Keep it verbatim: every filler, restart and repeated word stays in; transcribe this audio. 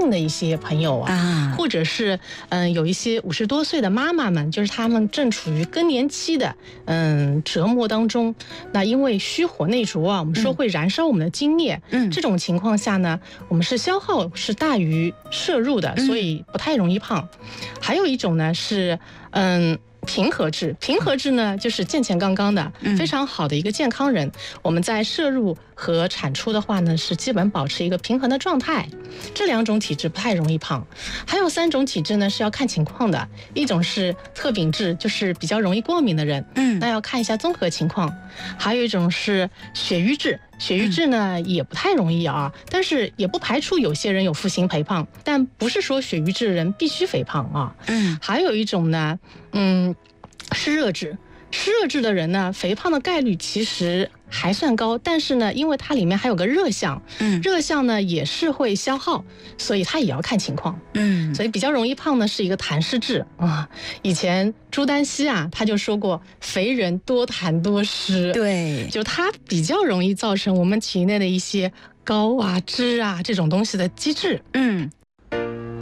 性的一些朋友啊， 啊或者是嗯有一些五十多岁的妈妈们，就是他们正处于更年期的嗯折磨当中。那因为虚火内灼啊，我们说会燃烧我们的精液， 嗯这种情况下呢，我们是消耗是大于摄入的，所以不太容易胖。还有一种呢是嗯。平和质，平和质呢，就是健健康康的，非常好的一个健康人。我们在摄入和产出的话呢，是基本保持一个平衡的状态。这两种体质不太容易胖。还有三种体质呢，是要看情况的。一种是特禀质，就是比较容易过敏的人， 嗯， 那要看一下综合情况。还有一种是血瘀质。血瘀质呢也不太容易啊，但是也不排除有些人有腹型肥胖，但不是说血瘀质的人必须肥胖啊。 嗯， 还有一种呢，嗯，湿热质。湿热质的人呢，肥胖的概率其实还算高，但是呢，因为它里面还有个热象， 嗯， 热象呢也是会消耗，所以它也要看情况， 嗯， 所以比较容易胖呢是一个痰湿质啊。以前朱丹溪啊，他就说过，肥人多痰多湿， 对， 就它比较容易造成我们体内的一些膏啊、脂啊这种东西的积滞。 嗯，